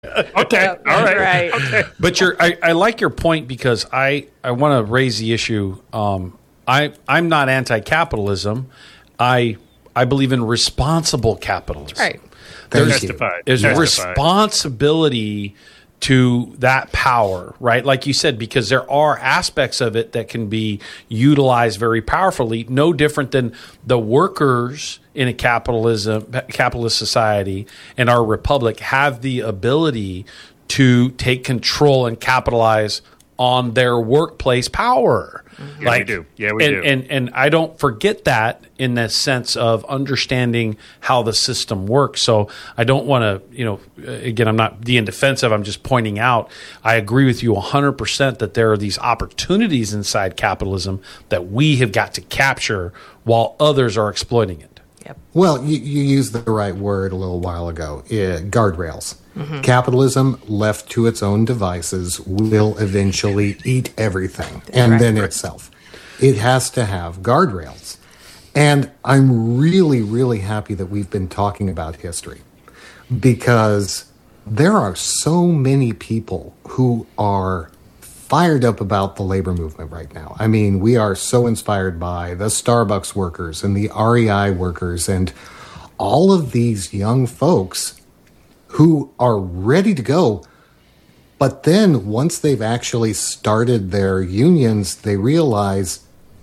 Okay. All right. Right. Okay. But I like your point because I want to raise the issue. I'm not anti-capitalism. I believe in responsible capitalism. Right. There's Justified. responsibility to that power, right? Like you said, because there are aspects of it that can be utilized very powerfully, no different than the workers in a capitalist society and our republic have the ability to take control and capitalize on their workplace power. Yeah, we do. Yeah, we do. And I don't forget that in the sense of understanding how the system works. So I don't want to, again, I'm not being defensive. I'm just pointing out, I agree with you 100% that there are these opportunities inside capitalism that we have got to capture while others are exploiting it. Yep. Well, you used the right word a little while ago, guardrails. Mm-hmm. Capitalism, left to its own devices, will eventually eat everything, and then itself. It has to have guardrails. And I'm really, really happy that we've been talking about history, because there are so many people who are fired up about the labor movement right now. I mean, we are so inspired by the Starbucks workers and the REI workers and all of these young folks who are ready to go. But then once they've actually started their unions, they realize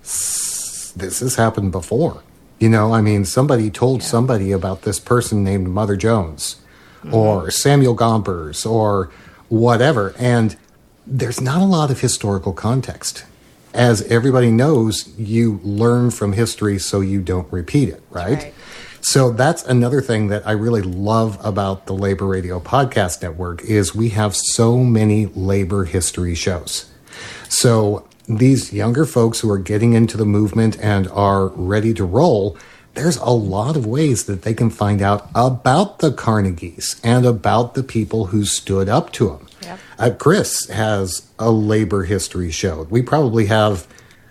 this has happened before. Somebody told somebody about this person named Mother Jones or Samuel Gompers or whatever. And there's not a lot of historical context. As everybody knows, you learn from history so you don't repeat it, right? So that's another thing that I really love about the Labor Radio Podcast Network is we have so many labor history shows. So these younger folks who are getting into the movement and are ready to roll, there's a lot of ways that they can find out about the Carnegies and about the people who stood up to them. Yep. Chris has a labor history show. We probably have,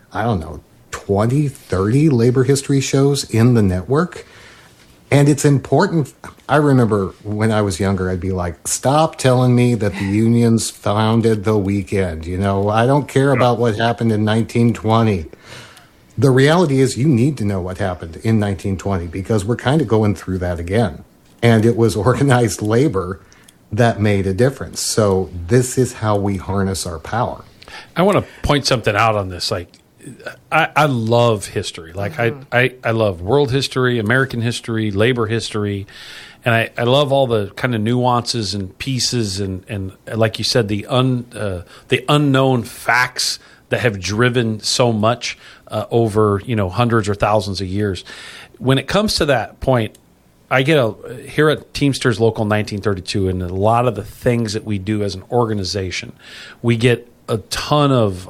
20, 30 labor history shows in the network. And it's important. I remember when I was younger, I'd be like, stop telling me that the unions founded the weekend. I don't care about what happened in 1920. The reality is you need to know what happened in 1920 because we're kind of going through that again. And it was organized labor that made a difference. So this is how we harness our power. I want to point something out on this. I love history. I love world history, American history, labor history, and I love all the kind of nuances and pieces and like you said, the unknown facts that have driven so much over hundreds or thousands of years. When it comes to that point, I get here at Teamsters Local 1932, and a lot of the things that we do as an organization, we get a ton of,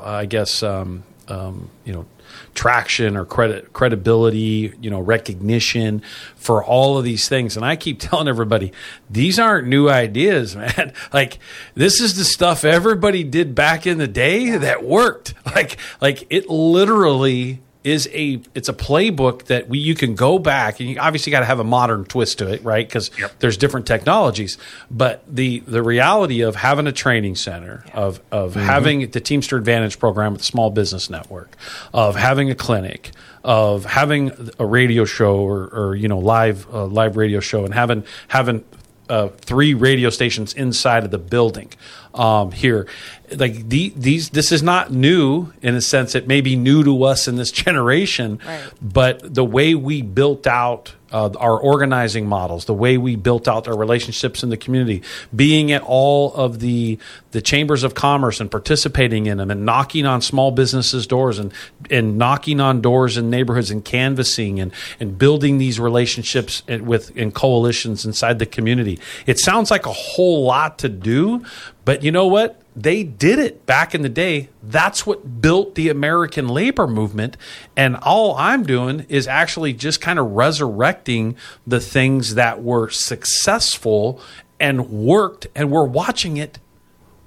traction or credibility, recognition for all of these things. And I keep telling everybody, these aren't new ideas, man. This is the stuff everybody did back in the day that worked. It literally it's a playbook that you can go back, and you obviously got to have a modern twist to it, right? Because there's different technologies. But the reality of having a training center, of having the Teamster Advantage program with the Small Business Network, of having a clinic, of having a radio show or live radio show, and having 3 radio stations inside of the building here. This is not new in a sense. It may be new to us in this generation, but the way we built out our organizing models, the way we built out our relationships in the community, being at all of the chambers of commerce and participating in them and knocking on small businesses' doors and knocking on doors in neighborhoods and canvassing and building these relationships in coalitions inside the community. It sounds like a whole lot to do, but you know what? They did it back in the day. That's what built the American labor movement. And all I'm doing is actually just kind of resurrecting the things that were successful and worked, and we're watching it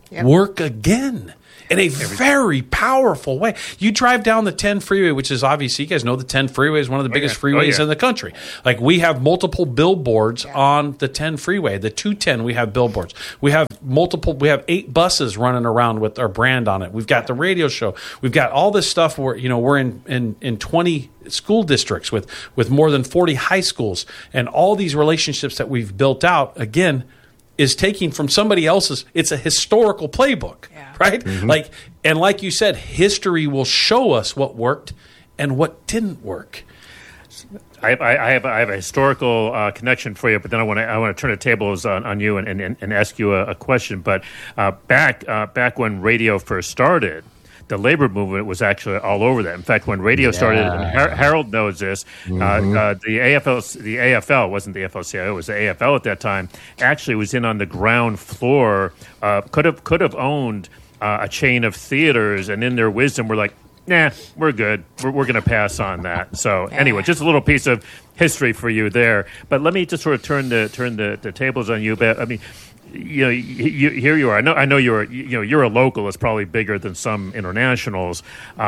work again. In a very powerful way. You drive down the 10 freeway, which is obviously, you guys know the 10 freeway is one of the biggest freeways in the country. Like, we have multiple billboards on the 10 freeway. The 210, we have billboards. We have 8 buses running around with our brand on it. We've got the radio show. We've got all this stuff where, we're in 20 school districts with more than 40 high schools. And all these relationships that we've built out, again, is taking from somebody else's. It's a historical playbook, right? Mm-hmm. Like you said, history will show us what worked and what didn't work. I have a historical connection for you, but then I want to turn the tables on you and ask you a question. But back when radio first started, the labor movement was actually all over that. In fact, when radio started, and Harold knows this, the AFL wasn't the FLCIO, it was the AFL at that time, actually was in on the ground floor, could have owned a chain of theaters, and in their wisdom were like, nah, we're good. We're going to pass on that. So anyway, just a little piece of history for you there. But let me just sort of turn the tables on you. But I mean, here you are. I know you're a local. It's probably bigger than some internationals.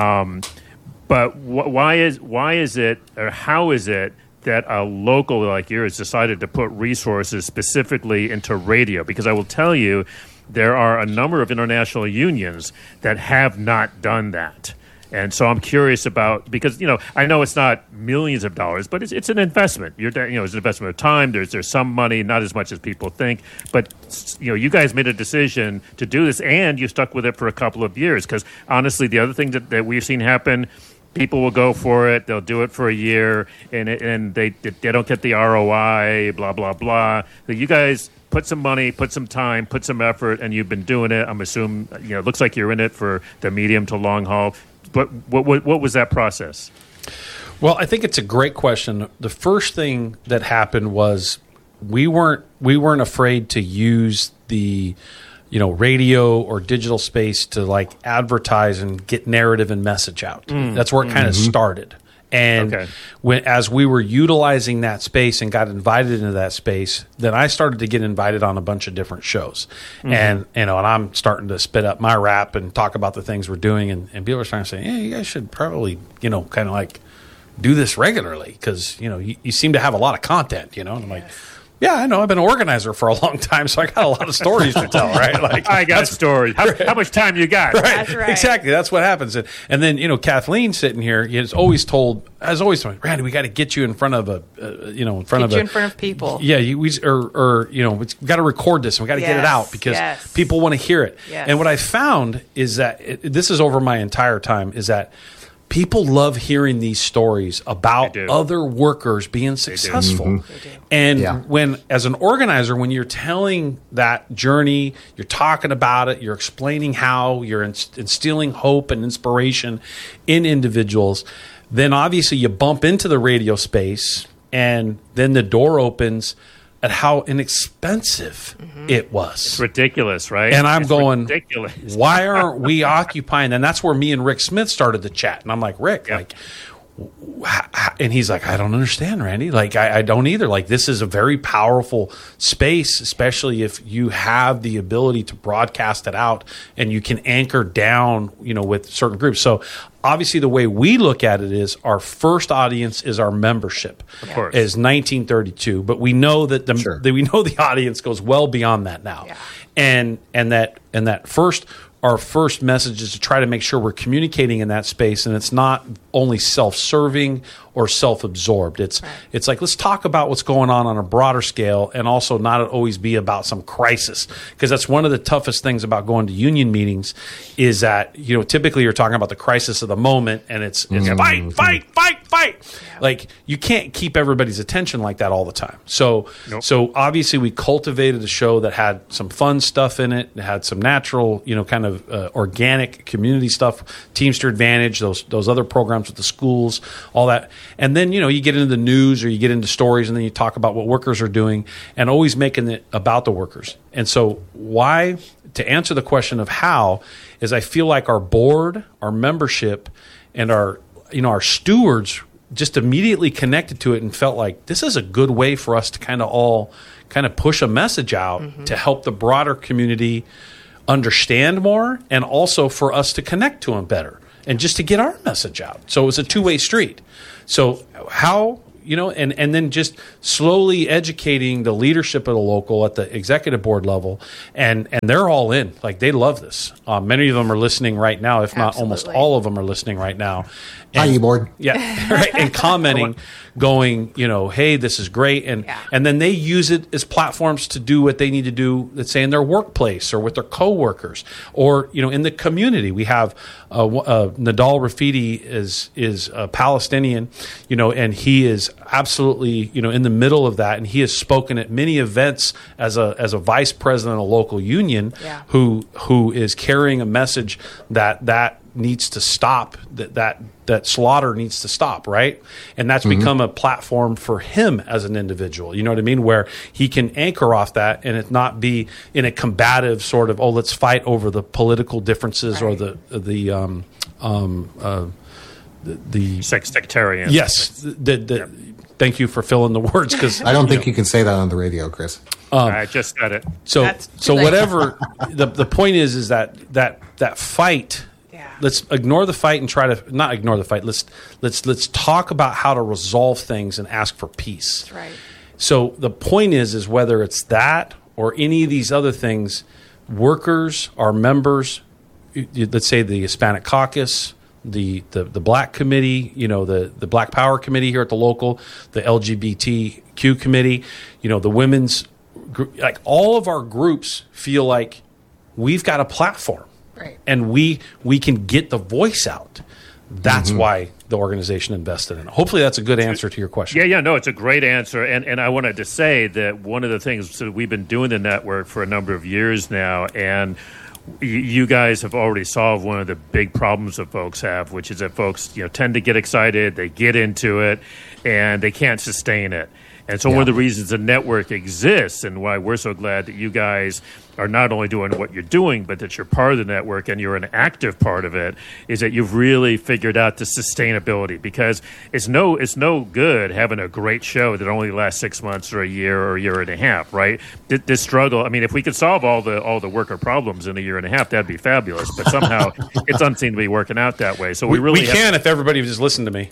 But why is it, or how is it that a local like yours decided to put resources specifically into radio? Because I will tell you, there are a number of international unions that have not done that. And so I'm curious about, because, I know it's not millions of dollars, but it's an investment. It's an investment of time. There's some money, not as much as people think. But, you guys made a decision to do this, and you stuck with it for a couple of years. Because, honestly, the other thing that we've seen happen, people will go for it, they'll do it for a year, and they don't get the ROI, blah, blah, blah. So you guys put some money, put some time, put some effort, and you've been doing it. I'm assuming, it looks like you're in it for the medium to long haul. But what was that process? Well, I think it's a great question. The first thing that happened was we weren't afraid to use the radio or digital space to advertise and get narrative and message out. That's where it kind of started. And as we were utilizing that space and got invited into that space, then I started to get invited on a bunch of different shows. And I'm starting to spit up my rap and talk about the things we're doing, and people are starting to say, you guys should probably, kind of do this regularly, because, you seem to have a lot of content, and I'm like, yeah, I know. I've been an organizer for a long time, so I got a lot of stories to tell, right? I got stories. How much time you got? Right. That's right. Exactly. That's what happens. And then, Kathleen sitting here has always told me, Randy, we got to get you in front of in front of people. Yeah, we got to record this and we got to get it out because people want to hear it. Yes. And what I found is that this is over my entire time is that people love hearing these stories about other workers being successful. Mm-hmm. And when, as an organizer, when you're telling that journey, you're talking about it, you're explaining how, you're instilling hope and inspiration in individuals, then obviously you bump into the radio space, and then the door opens at how inexpensive it was. It's ridiculous, right? And I'm going, ridiculous. Why aren't we occupying? And that's where me and Rick Smith started the chat. And I'm like, Rick, and he's like, I don't understand, Randy. I don't either. This is a very powerful space, especially if you have the ability to broadcast it out and you can anchor down, with certain groups. So obviously the way we look at it is our first audience is our membership. Of course. Is 1932, but we know that the audience goes well beyond that now. Yeah. And that first, our first message is to try to make sure we're communicating in that space, and it's not only self-serving or self-absorbed. It's like, let's talk about what's going on a broader scale, and also not always be about some crisis, because that's one of the toughest things about going to union meetings is that typically you're talking about the crisis of the moment, and it's fight. Yeah. You can't keep everybody's attention like that all the time. So obviously we cultivated a show that had some fun stuff in it. It had some natural, kind of organic community stuff, Teamster Advantage, those other programs with the schools, all that. And then, you get into the news or you get into stories, and then you talk about what workers are doing, and always making it about the workers. And so why, to answer the question of how, is I feel like our board, our membership, and our stewards just immediately connected to it and felt like this is a good way for us to all push a message out to help the broader community understand more, and also for us to connect to them better and just to get our message out. So it's a two-way street. So how, and then just slowly educating the leadership of the local at the executive board level, and they're all in. Like, they love this. Many of them are listening right now, if not almost all of them are listening right now. Hi, e-board. Yeah, right. And commenting, going, hey, this is great. And then they use it as platforms to do what they need to do, let's say in their workplace or with their coworkers or, in the community. We have Nadal Rafidi is a Palestinian, and he is absolutely, in the middle of that. And he has spoken at many events as a vice president of a local union who is carrying a message that needs to stop, that slaughter needs to stop, right? And that's become a platform for him as an individual, you know what I mean? Where he can anchor off that and it not be in a combative sort of, let's fight over the political differences or the sectarian. Yes. Thank you for filling the words, because I don't think you can say that on the radio, Chris. I just said it. So whatever the point is that fight. Let's ignore the fight and try to not ignore the fight. Let's talk about how to resolve things and ask for peace. That's right. So the point is whether it's that or any of these other things, workers, our members, let's say the Hispanic Caucus, the Black Committee, the Black Power Committee here at the local, the LGBTQ committee, the women's group, like all of our groups feel like we've got a platform. Right. And we can get the voice out. That's why the organization invested in it. Hopefully that's a good answer to your question. Yeah, no, it's a great answer. And I wanted to say that one of the things, so we've been doing the network for a number of years now, and you guys have already solved one of the big problems that folks have, which is that folks tend to get excited, they get into it, and they can't sustain it. And so one of the reasons the network exists and why we're so glad that you guys are not only doing what you're doing, but that you're part of the network and you're an active part of it, is that you've really figured out the sustainability. Because it's no good having a great show that only lasts 6 months or a year and a half, right? This struggle, I mean, if we could solve all the worker problems in a year and a half, that'd be fabulous. But somehow it doesn't seem to be working out that way. So we can if everybody would just listen to me.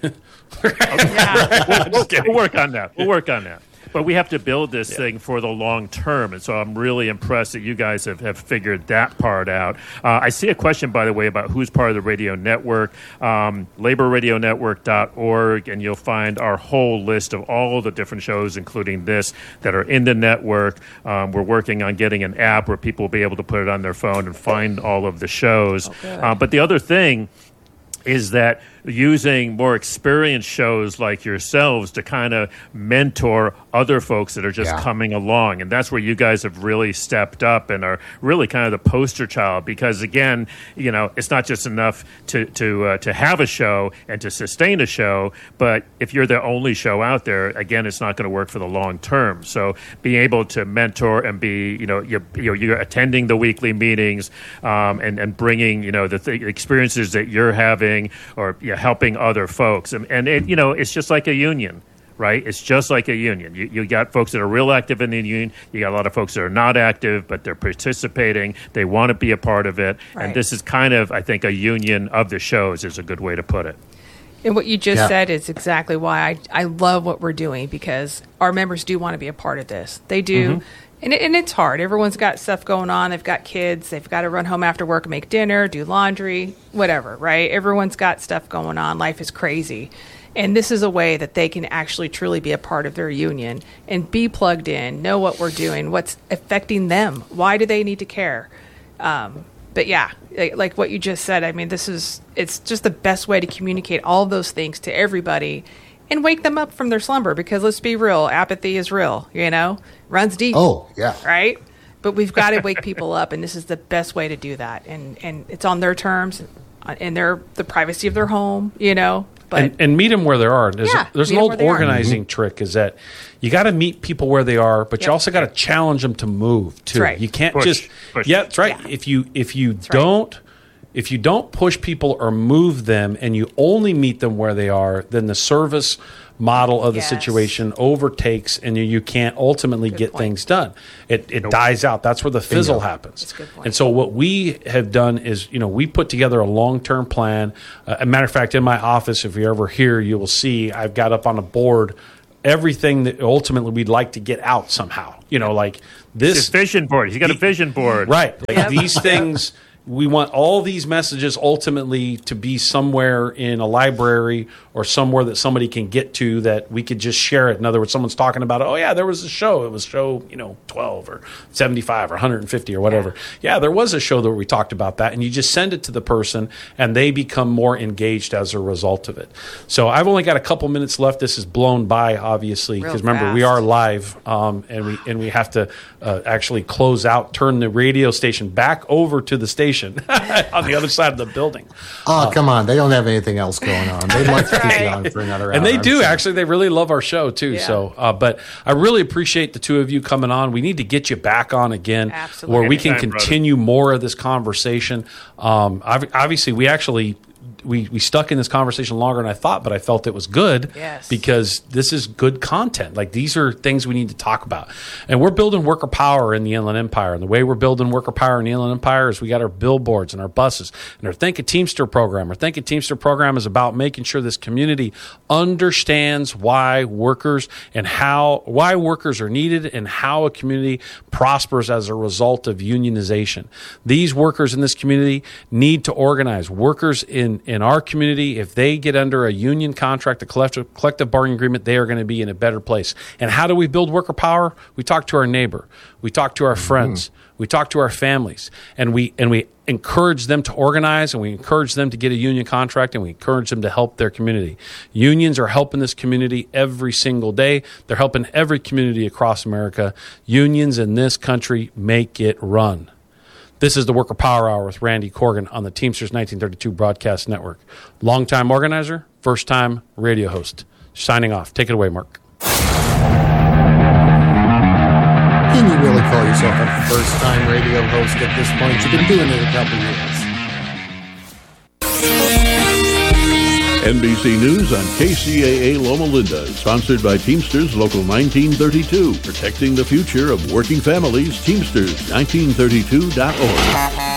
We'll work on that. We'll work on that. But we have to build this thing for the long term. And so I'm really impressed that you guys have figured that part out. I see a question, by the way, about who's part of the radio network, laborradionetwork.org, and you'll find our whole list of all of the different shows, including this, that are in the network. We're working on getting an app where people will be able to put it on their phone and find all of the shows. But the other thing is that using more experienced shows like yourselves to kind of mentor other folks that are just coming along. And that's where you guys have really stepped up and are really kind of the poster child, because again, it's not just enough to have a show and to sustain a show, but if you're the only show out there, again, it's not going to work for the long term. So being able to mentor and be, you're attending the weekly meetings, and bringing, the experiences that you're having, or helping other folks. And it, it's just like a union, right? It's just like a union. You got folks that are real active in the union. You got a lot of folks that are not active, but they're participating. They want to be a part of it. Right. And this is kind of, I think, a union of the shows is a good way to put it. And what you just said is exactly why I love what we're doing, because our members do want to be a part of this. They do. And it's hard. Everyone's got stuff going on. They've got kids. They've got to run home after work and make dinner, do laundry, whatever, right? Everyone's got stuff going on. Life is crazy. And this is a way that they can actually truly be a part of their union and be plugged in, know what we're doing, what's affecting them. Why do they need to care? But yeah, like what you just said, I mean, it's just the best way to communicate all of those things to everybody and wake them up from their slumber, because let's be real, apathy is real, runs deep. Oh, yeah. Right? But we've got to wake people up, and this is the best way to do that. And it's on their terms, and the privacy of their home, But and meet them where they are. There's an old organizing trick, is that you got to meet people where they are, but you also got to challenge them to move too. Right. You can't push. Yeah, that's right. Yeah. If you don't if you don't push people or move them and you only meet them where they are, then the service model of the situation overtakes and you can't ultimately get things done. It dies out. That's where the fizzle happens. That's a good point. And so what we have done is, we put together a long-term plan. As a matter of fact, in my office, if you're ever here, you will see I've got up on a board everything that ultimately we'd like to get out somehow. Like this. His vision board. He's got a vision board. Right. Like these things. We want all these messages ultimately to be somewhere in a library or somewhere that somebody can get to that we could just share it. In other words, someone's talking about, oh, yeah, there was a show. It was show, 12 or 75 or 150 or whatever. Yeah, there was a show that we talked about that. And you just send it to the person and they become more engaged as a result of it. So I've only got a couple minutes left. This is blown by, obviously, because remember, we are live and we have to actually close out, turn the radio station back over to the station on the other side of the building. Oh, come on. They don't have anything else going on. They'd like to keep it on for another hour. And they do, actually. They really love our show, too. Yeah. So, but I really appreciate the two of you coming on. We need to get you back on again. Absolutely. Where we can continue more of this conversation. Obviously, we stuck in this conversation longer than I thought, but I felt it was good because this is good content. Like, these are things we need to talk about. And we're building worker power in the Inland Empire. And the way we're building worker power in the Inland Empire is we got our billboards and our buses and our Think a Teamster program. Our Think a Teamster program is about making sure this community understands why workers are needed and how a community prospers as a result of unionization. These workers in this community need to organize. Workers in our community, if they get under a union contract, a collective bargaining agreement, they are going to be in a better place. And how do we build worker power? We talk to our neighbor. We talk to our friends. We talk to our families. And we encourage them to organize, and we encourage them to get a union contract, and we encourage them to help their community. Unions are helping this community every single day. They're helping every community across America. Unions in this country make it run. This is the Worker Power Hour with Randy Corgan on the Teamsters 1932 Broadcast Network. Longtime organizer, first-time radio host. Signing off. Take it away, Mark. Can you really call yourself a first-time radio host at this point? You've been doing it a couple years. NBC News on KCAA Loma Linda, sponsored by Teamsters Local 1932, protecting the future of working families. Teamsters1932.org.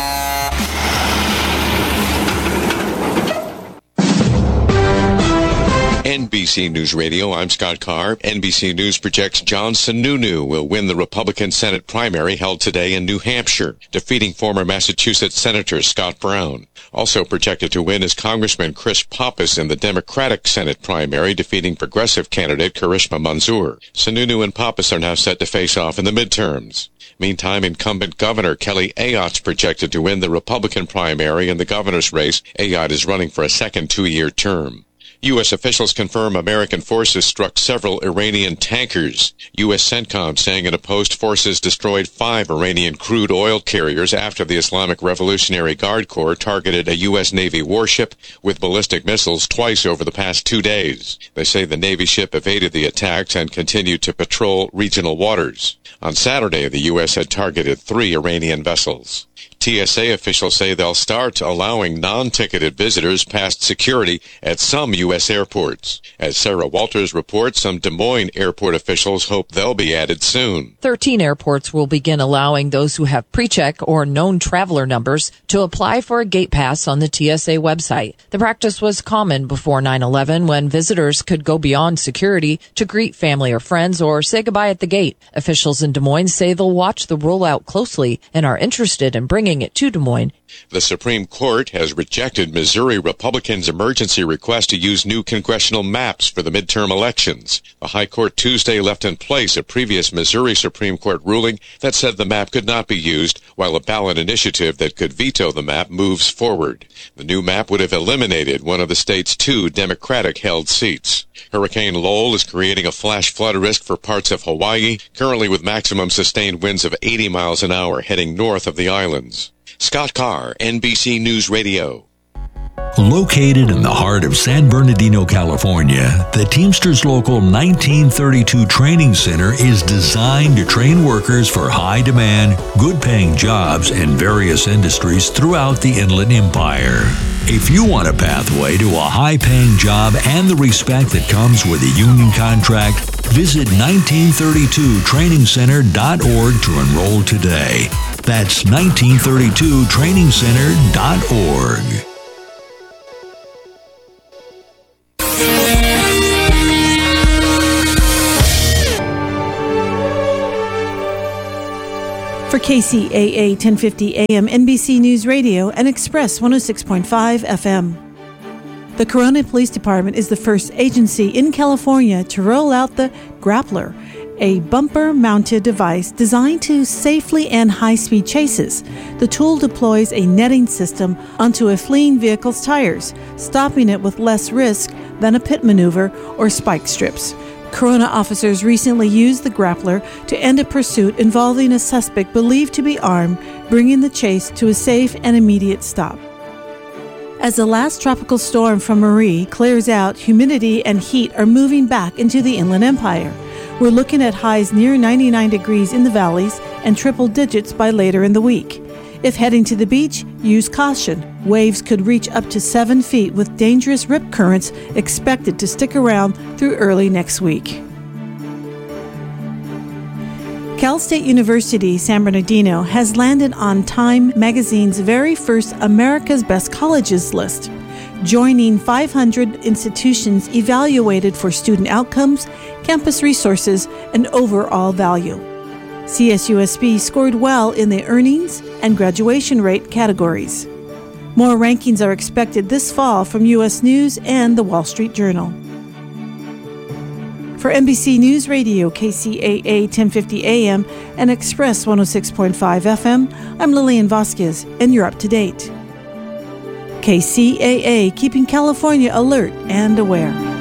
NBC News Radio, I'm Scott Carr. NBC News projects John Sununu will win the Republican Senate primary held today in New Hampshire, defeating former Massachusetts Senator Scott Brown. Also projected to win is Congressman Chris Pappas in the Democratic Senate primary, defeating progressive candidate Karishma Manzoor. Sununu and Pappas are now set to face off in the midterms. Meantime, incumbent Governor Kelly Ayotte's projected to win the Republican primary in the governor's race. Ayotte is running for a second two-year term. U.S. officials confirm American forces struck several Iranian tankers. U.S. CENTCOM saying in a post forces destroyed 5 Iranian crude oil carriers after the Islamic Revolutionary Guard Corps targeted a U.S. Navy warship with ballistic missiles twice over the past 2 days. They say the Navy ship evaded the attacks and continued to patrol regional waters. On Saturday, the U.S. had targeted 3 Iranian vessels. TSA officials say they'll start allowing non-ticketed visitors past security at some U.S. airports. As Sarah Walters reports, some Des Moines airport officials hope they'll be added soon. 13 airports will begin allowing those who have pre-check or known traveler numbers to apply for a gate pass on the TSA website. The practice was common before 9/11 when visitors could go beyond security to greet family or friends or say goodbye at the gate. Officials in Des Moines say they'll watch the rollout closely and are interested in bringing it to Des Moines. The Supreme Court has rejected Missouri Republicans' emergency request to use new congressional maps for the midterm elections. The High Court Tuesday left in place a previous Missouri Supreme Court ruling that said the map could not be used, while a ballot initiative that could veto the map moves forward. The new map would have eliminated one of the state's 2 Democratic-held seats. Hurricane Lowell is creating a flash flood risk for parts of Hawaii, currently with maximum sustained winds of 80 miles an hour heading north of the islands. Scott Carr, NBC News Radio. Located in the heart of San Bernardino, California, the Teamsters Local 1932 Training Center is designed to train workers for high-demand, good-paying jobs in various industries throughout the Inland Empire. If you want a pathway to a high-paying job and the respect that comes with a union contract, visit 1932trainingcenter.org to enroll today. That's 1932trainingcenter.org. For KCAA 1050 AM, NBC News Radio, and Express 106.5 FM. The Corona Police Department is the first agency in California to roll out the Grappler, a bumper-mounted device designed to safely end high-speed chases. The tool deploys a netting system onto a fleeing vehicle's tires, stopping it with less risk than a pit maneuver or spike strips. Corona officers recently used the Grappler to end a pursuit involving a suspect believed to be armed, bringing the chase to a safe and immediate stop. As the last tropical storm from Marie clears out, humidity and heat are moving back into the Inland Empire. We're looking at highs near 99 degrees in the valleys and triple digits by later in the week. If heading to the beach, use caution. Waves could reach up to 7 feet with dangerous rip currents expected to stick around through early next week. Cal State University San Bernardino has landed on Time magazine's very first America's Best Colleges list, joining 500 institutions evaluated for student outcomes, campus resources, and overall value. CSUSB scored well in the earnings and graduation rate categories. More rankings are expected this fall from U.S. News and The Wall Street Journal. For NBC News Radio, KCAA 1050 AM, and Express 106.5 FM, I'm Lillian Vasquez, and you're up to date. KCAA, keeping California alert and aware.